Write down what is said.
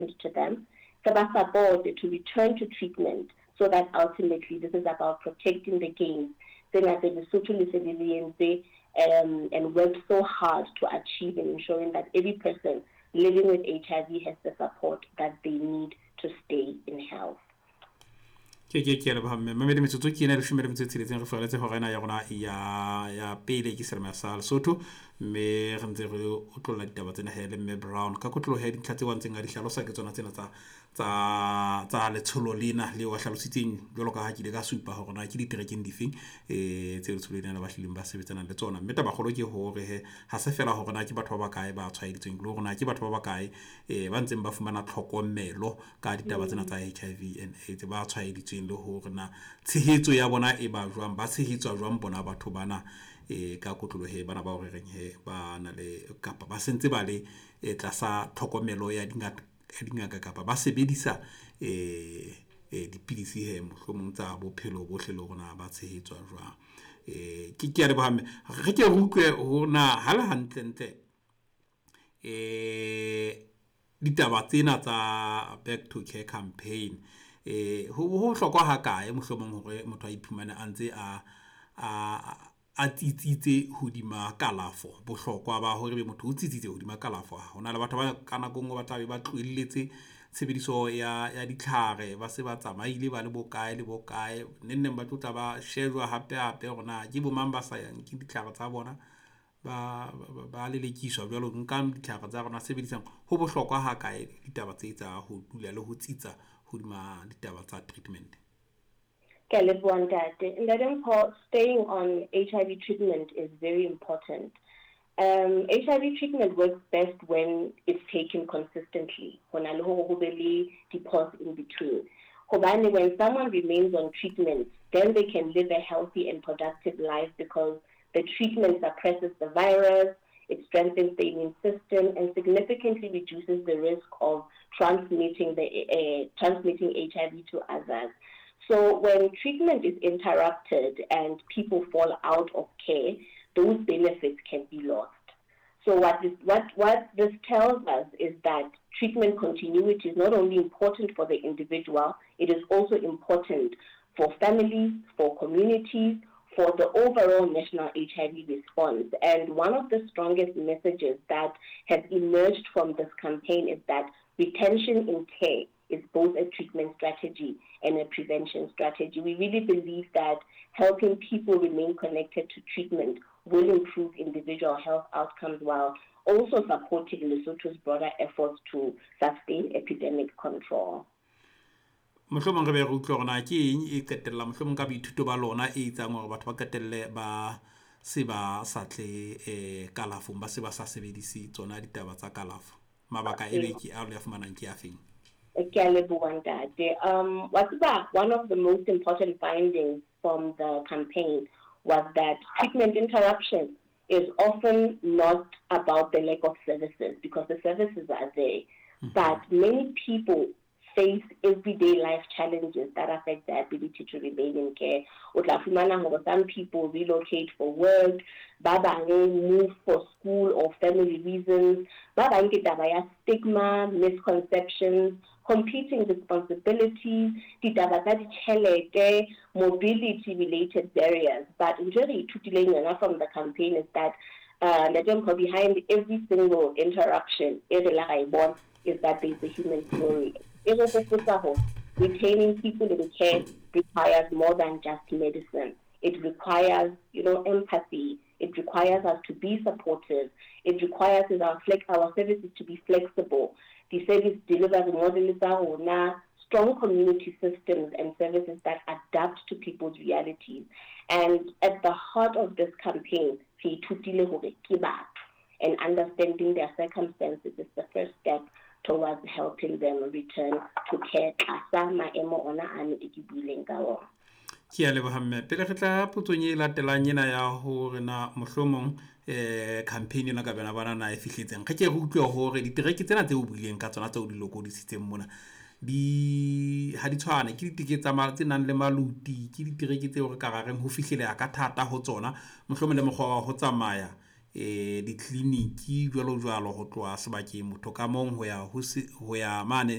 to them, support to return to treatment, so that ultimately this is about protecting the gains and worked so hard to achieve and ensuring that every person living with HIV has the support that they need to stay in health. ke le ba mme mamedi metsotso ke ena le shumele metsotso tsiletseng re fela go rena ya gona ya pele ke serema sa Lesotho mme re ntse re o tlola ditaba tsena hele mme Brown ka kotlo he ditlhatse wa ntseng a di hlalosa ke tsona tsena tsa letsholo lena le wa hlalositseng jolo ka ha ke le ka supa go rona ke diterekeng difeng tse letsholo lena ba hlileng ba sebetsana le tsona mme taba golo ke hore he ha se fela go rona ke batho ba bakae ba tshwaeditsweng le rona ke batho ba bakae ba ntseng ba fumana tlhokomelo ka ditaba tsena tsa HIV and AIDS ba tshwaeditsweng le hore na tshehetso ya bona e ba jwang ba tshehetso jwang bona batho bana ka kotlolo he bana ba o reng he ba na le kapa ba sentse ba le tlasa tlhokomelo ya dingaka kapa ba sebedisa dipilisi he mohlomong tsa bophelo bohle le rona ba tshehetso jwang ke a re ba re ke rutlwe hona hala hantle ditaba tsena tsa Back to Care campaign ho hlokwa ha kae mohlomong hore motho a iphumane a ntse a tsitsitse hodima kalafo bohlokwa ba hore be motho o tsitsitse hodima kalafo hona le batho ba kana gongo ba tlabe ba tloelletse tshebediso ya ditlhare ba se ba tsamaile ba le bokae nenneng ba tlotla ba shejwa hape rona ke bo mang ba sa yang ke ditlhare tsa bona ba lelekiswa jwalo nka ditlhare tsa rona sebedisang ho bohlokwa ha kae ditaba tse tsa ho dula le ho tsitsa hodima ditaba tsa treatment. Staying on HIV treatment is very important. HIV treatment works best when it's taken consistently. When pause in between. When someone remains on treatment, then they can live a healthy and productive life because the treatment suppresses the virus, it strengthens the immune system, and significantly reduces the risk of transmitting HIV to others. So when treatment is interrupted and people fall out of care, those benefits can be lost. So what this tells us is that treatment continuity is not only important for the individual, it is also important for families, for communities, for the overall national HIV response. And one of the strongest messages that has emerged from this campaign is that retention in care is both a treatment strategy and a prevention strategy. We really believe that helping people remain connected to treatment will improve individual health outcomes while also supporting Lesotho's broader efforts to sustain epidemic control. Mohlomong re be re utlwa gona ke eng e qetella mohlomong ka boithuto ba lona e etsang hore batho ba qetelle ba se ba sa tle kalafong ba se ba sa sebedise tsona ditaba tsa kalafo mabaka e be ke a le fumanang ke afeng. One of the most important findings from the campaign was that treatment interruption is often not about the lack of services because the services are there, but many people face everyday life challenges that affect their ability to remain in care. Some people relocate for work, move for school or family reasons, stigma, misconceptions, competing responsibilities, mobility-related barriers. But usually, from the campaign is that behind every single interruption is that there's a human story. Retaining people in care requires more than just medicine. It requires, empathy. It requires us to be supportive. It requires our services to be flexible. The service delivery model is strong community systems and services that adapt to people's realities. And at the heart of this campaign, and understanding their circumstances is the first step towards helping them return to care. Ke a lebohamme pele re tla putsong e latelang ena ya hore na mohlomong campaign ena ka bana na e fihletseng ke re utlwa hore ditereki tsena tse o buileng ka tsona tse o di lokodisitseng mona ha di tshwane ke ditike tsa tse nang le maluti ke ditereki tse hore ka rareng ho fihlelea ka thata ho tsona mohlomong le mokgwa wa ho tsamaya di-clinic jwalo ho tloa sebakeng motho ka mong ho ya mane